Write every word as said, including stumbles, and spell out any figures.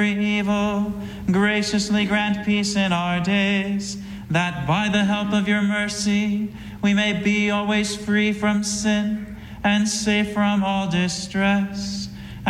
evil, graciously grant peace in our days, that by the help of your mercy we may be always free from sin and safe from all distress,